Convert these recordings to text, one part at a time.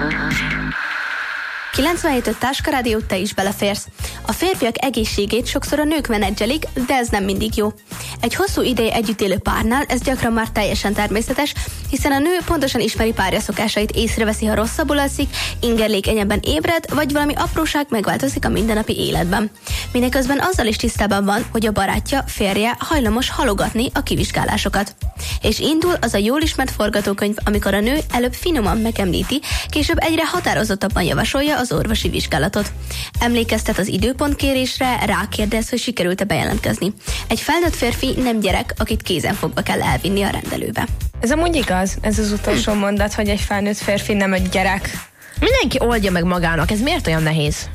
97.5 Táskarádió, te is beleférsz. A férfiak egészségét sokszor a nők menedzselik, de ez nem mindig jó. Egy hosszú ideje együtt élő párnál ez gyakran már teljesen természetes, hiszen a nő pontosan ismeri párja szokásait, észreveszi, ha rosszabbul alszik, ingerlékenyebben ébred, vagy valami apróság megváltozik a mindennapi életben. Mindeközben azzal is tisztában van, hogy a barátja, férje hajlamos halogatni a kivizsgálásokat. És indul az a jól ismert forgatókönyv, amikor a nő előbb finoman megemlíti, később egyre határozottabban javasolja az orvosi vizsgálatot. Emlékeztet az időpontkérésre, rákérdez, hogy sikerült-e bejelentkezni. Egy felnőtt férfi nem gyerek, akit kézenfogva kell elvinni a rendelőbe. Ez amúgy igaz, ez az utolsó mondat, hogy egy felnőtt férfi nem egy gyerek. Mindenki oldja meg magának, ez miért olyan nehéz?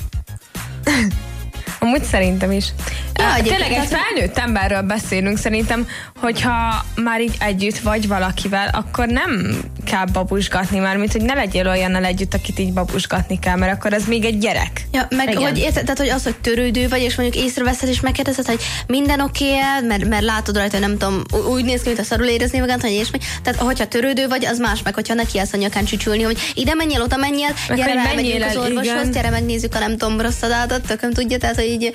Amúgy szerintem is. Ja, tényleg egy felnőtt emberről beszélünk, szerintem, hogyha már így együtt vagy valakivel, akkor nem kell babusgatni már, mint hogy ne legyél olyannal együtt, akit így babusgatni kell, mert akkor az még egy gyerek. Ja, meg igen. hogy érted, tehát, hogy az, hogy törődő vagy, és mondjuk észreveszed, és megkérdezed, hogy minden oké-e, mert látod rajta, hogy nem tudom, úgy néz ki, mint a szarul érezni magát, hogy ilyesmi. Tehát, hogyha törődő vagy, az más, meg hogyha neki állsz a nyakán csücsülni, hogy ide menjél, oda menjél, gyere el, megyünk az orvoshoz, gyere megnézzük a nem tudom, rosszadádat, tököm tudja, tehát, hogy így.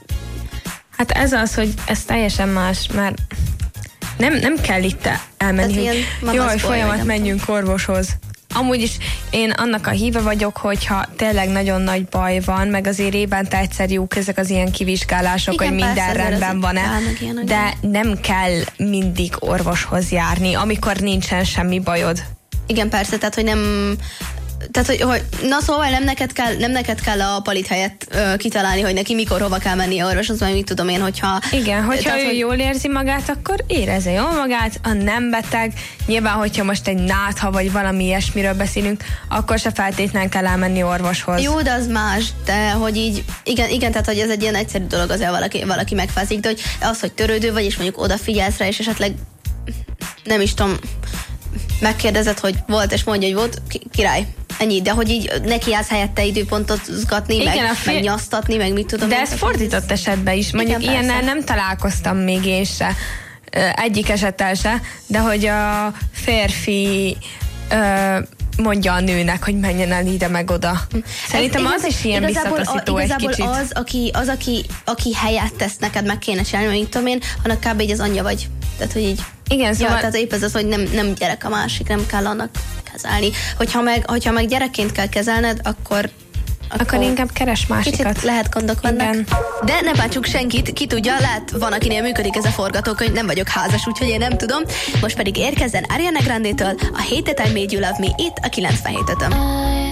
Hát ez az, hogy ez teljesen más, mert nem kell itt elmenni, hogy jaj, folyamat menjünk orvoshoz. Amúgy is én annak a híve vagyok, hogyha tényleg nagyon nagy baj van, meg azért évente egyszer jók ezek az ilyen kivizsgálások, igen, hogy minden rendben van-e, de nem kell mindig orvoshoz járni, amikor nincsen semmi bajod. Igen, persze, tehát, hogy nem. Tehát, hogy na szóval nem neked kell a palit helyett kitalálni, hogy neki mikor hova kell menni orvoshoz, vagy mit tudom én, hogyha. Igen, hogyha tehát, ő jól érzi magát, akkor érezze jól magát, a nem beteg. Nyilván, hogyha most egy nátha vagy valami ilyesmiről beszélünk, akkor se feltétlenül kell elmenni orvoshoz. Jó, de az más, de hogy így, igen, tehát hogy ez egy ilyen egyszerű dolog, azért valaki megfázik, de hogy az, hogy törődő vagy, és mondjuk odafigyelsz rá, és esetleg nem is tudom, megkérdezed, hogy volt, és mondja, hogy volt, király. Ennyi, de hogy így neki állsz helyette időpontozgatni, meg nyasztatni, meg mit tudom. De ez fordított esetben is. Mondjuk igen, ilyennel nem találkoztam még én se. Egyik esettel se, de hogy a férfi mondja a nőnek, hogy menjen el ide meg oda. Szerintem az is ilyen visszataszító egy kicsit. Az, aki helyet tesz neked, meg kéne csinálni, mert tudom én, annak kb. Így az anyja vagy. Tehát, hogy így. Igen, szóval. Ja, tehát épp ez az, hogy nem gyerek a másik, nem kell annak kezelni. Hogyha meg gyerekként kell kezelned, akkor inkább keres másikat. Kicsit lehet gondok vannak. Igen. De ne bántsuk senkit, ki tudja, lehet van, akinél működik ez a forgatókönyv, nem vagyok házas, úgyhogy én nem tudom. Most pedig érkezzen Ariana Grande-től a Hate That I Made You Love Me itt a 97.5-ön.